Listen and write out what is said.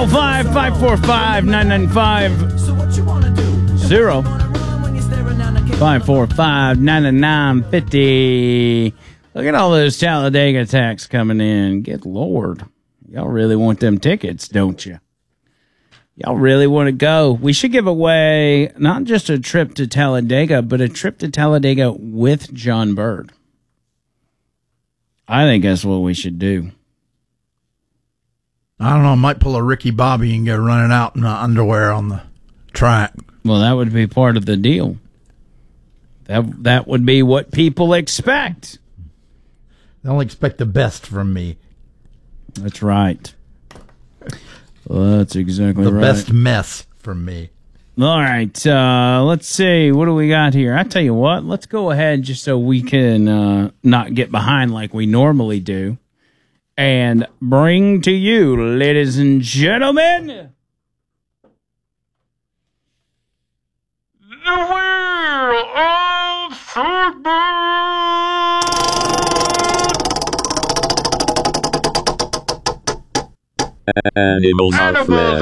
545-545-9950. 545-9950. Look at all those Talladega tax coming in. Good Lord. Y'all really want them tickets, don't you? Y'all really want to go. We should give away not just a trip to Talladega, but a trip to Talladega with John Bird. I think that's what we should do. I don't know. I might pull a Ricky Bobby and go running out in underwear on the track. Well, that would be part of the deal. That would be what people expect. They'll expect the best from me. That's right. Well, that's exactly right. The best mess from me. All right. Let's see. What do we got here? I tell you what. Let's go ahead just so we can not get behind like we normally do. And bring to you, ladies and gentlemen, the Wheel of Football! Animals are friends.